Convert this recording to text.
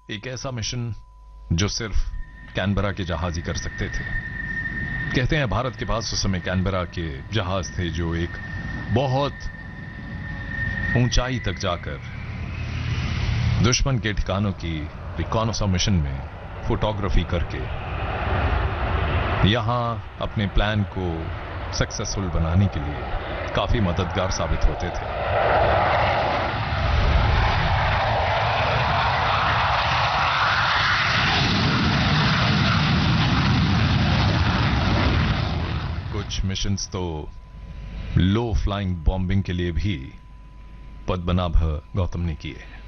एक ऐसा मिशन जो सिर्फ कैनबरा के जहाज ही कर सकते थे। कहते हैं भारत के पास उस समय कैनबरा के जहाज थे जो एक बहुत ऊंचाई तक जाकर दुश्मन के ठिकानों की रिकॉनोसा मिशन में फोटोग्राफी करके यहां अपने प्लान को सक्सेसफुल बनाने के लिए काफी मददगार साबित होते थे। कुछ मिशंस तो लो फ्लाइंग बॉम्बिंग के लिए भी पद्मनाभ गौतम ने किए।